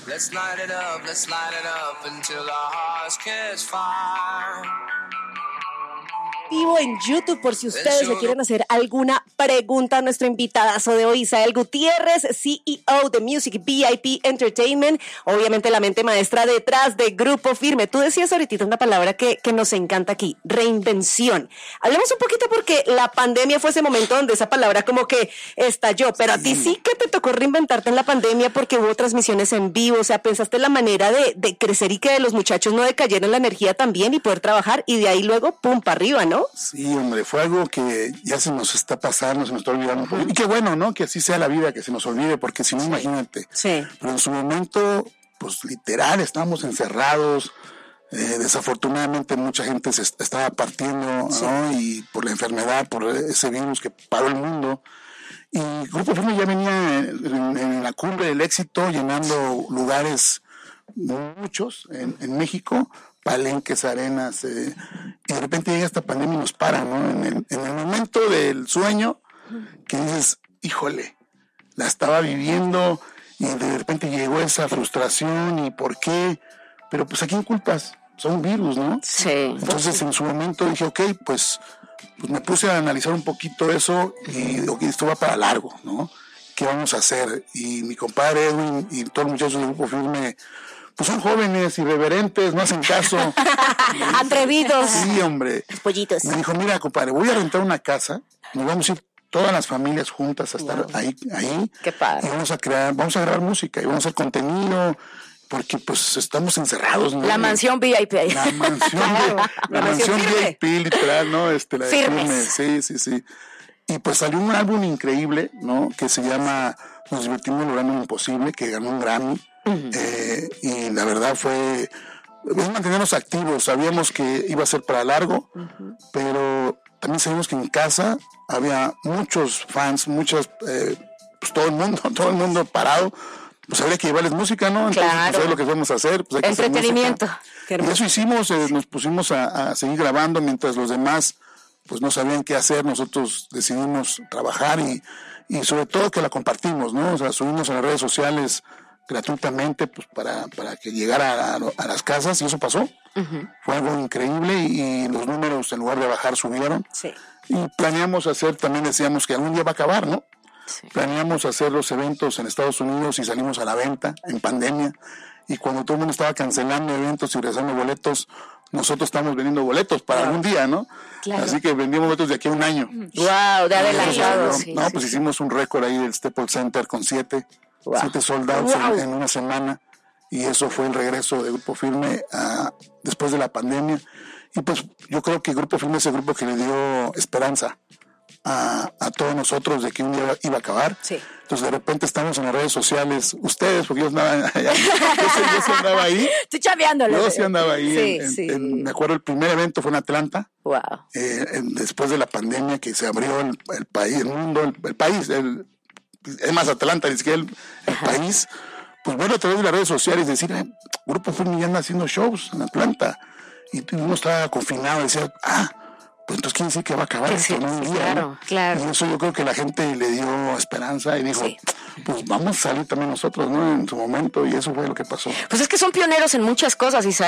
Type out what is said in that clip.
Let's light it up until our hearts catch fire. Vivo en YouTube por si ustedes le quieren hacer alguna pregunta a nuestro invitadazo de hoy, Isael Gutiérrez, CEO de Music VIP Entertainment, obviamente la mente maestra detrás de Grupo Firme. Tú decías ahorita una palabra que nos encanta aquí, reinvención. Hablemos un poquito porque la pandemia fue ese momento donde esa palabra como que estalló, pero a ti sí que te tocó reinventarte en la pandemia porque hubo transmisiones en vivo, o sea, pensaste la manera de crecer y que los muchachos no decayeran la energía también y poder trabajar y de ahí luego, pum, para arriba, ¿no? Sí, hombre, fue algo que ya se nos está pasando, se nos está olvidando. Y qué bueno, ¿no? Que así sea la vida, que se nos olvide, porque si no, imagínate. Sí. Pero en su momento, pues literal, estábamos encerrados. Desafortunadamente mucha gente se estaba partiendo, sí, ¿no? Y por la enfermedad, por ese virus que paró el mundo. Y Grupo Firme ya venía en la cumbre del éxito, llenando lugares muchos en México, palenques, arenas, y de repente llega esta pandemia y nos para, ¿no? En el momento del sueño, que dices, híjole, la estaba viviendo y de repente llegó esa frustración y ¿por qué? Pero pues ¿a quién culpas? Son virus, ¿no? Sí. Entonces en su momento dije, ok, pues me puse a analizar un poquito eso y digo, okay, esto va para largo, ¿no? ¿Qué vamos a hacer? Y mi compadre Edwin y todos los muchachos del Grupo Firme, pues son jóvenes, irreverentes, no hacen caso. Atrevidos. Sí, hombre. Los pollitos. Me dijo, mira, compadre, voy a rentar una casa, nos vamos a ir todas las familias juntas a estar ahí. Qué padre. Y vamos a grabar música y vamos a hacer contenido, porque pues estamos encerrados, ¿no? La mansión VIP. La mansión, la mansión VIP, literal, ¿no? La de Firme. Sí. Y pues salió un álbum increíble, ¿no? Que se llama Nos divertimos logrando lo imposible, que ganó un Grammy. Y la verdad es mantenernos activos. Sabíamos que iba a ser para largo, pero también sabíamos que en casa había muchos fans, pues todo el mundo parado. Pues habría que llevarles música, ¿no? Entonces, claro. Pues es lo que vamos a hacer. Pues hay que entretenimiento. hacer y eso hicimos, nos pusimos a seguir grabando mientras los demás pues no sabían qué hacer. Nosotros decidimos trabajar y sobre todo que la compartimos, ¿no? O sea, subimos a las redes sociales gratuitamente pues para que llegara a las casas y eso pasó. Fue algo increíble y los números en lugar de bajar subieron. Sí. Y planeamos hacer, también decíamos que algún día va a acabar, ¿no? Sí. Planeamos hacer los eventos en Estados Unidos y salimos a la venta en pandemia y cuando todo el mundo estaba cancelando eventos y regresando boletos, nosotros estamos vendiendo boletos para algún día, ¿no? Claro. Así que vendimos boletos de aquí a un año. Wow, de adelantado. Pues hicimos un récord ahí del Staples Center con 7 sold outs en una semana y eso fue el regreso de Grupo Firme después de la pandemia y pues yo creo que Grupo Firme es el grupo que le dio esperanza a todos nosotros de que un día iba a acabar. Sí. Entonces de repente estamos en las redes sociales, ustedes, porque yo andaba ahí. Estoy chaveándolo. Yo sí andaba ahí. Sí. Me acuerdo el primer evento fue en Atlanta. Wow. Después de la pandemia que se abrió el país, el mundo, el país, es más Atlanta, ni siquiera el país. Pues bueno, a través de las redes sociales decir, Grupo Firme ya anda haciendo shows en Atlanta. Y uno estaba confinado y decía, pues entonces quiere decir que va a acabar esto, ¿no? Claro. Y eso yo creo que la gente le dio esperanza y dijo, pues vamos a salir también nosotros, ¿no? En su momento, y eso fue lo que pasó. Pues es que son pioneros en muchas cosas, Isael.